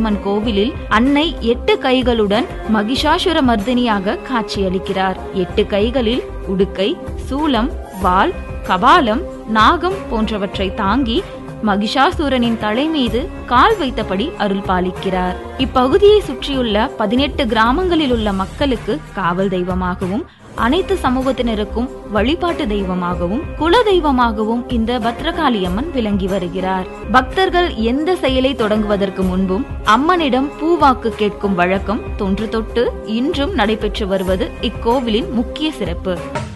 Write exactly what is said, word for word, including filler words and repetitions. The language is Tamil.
அம்மன் கோவிலில் அன்னை எட்டு கைகளுடன் மகிஷாசுர மர்தினியாக காட்சியளிக்கிறார். எட்டு கைகளில் உடுக்கை, சூலம், வாள், கபாலம், நாகம் போன்றவற்றை தாங்கி மகிஷாசூரனின் தலை மீது கால் வைத்தபடி அருள் பாலிக்கிறார். இப்பகுதியை சுற்றியுள்ள பதினெட்டு கிராமங்களில் உள்ள மக்களுக்கு காவல் தெய்வமாகவும் அனைத்து சமூகத்தினருக்கும் வழிபாட்டு தெய்வமாகவும் குல தெய்வமாகவும் இந்த பத்ரகாளியம்மன் விளங்கி வருகிறார். பக்தர்கள் எந்த செயலை தொடங்குவதற்கு முன்பும் அம்மனிடம் பூவாக்கு கேட்கும் வழக்கம் தொன்று தொட்டு இன்றும் நடைபெற்று வருவது இக்கோவிலின் முக்கிய சிறப்பு.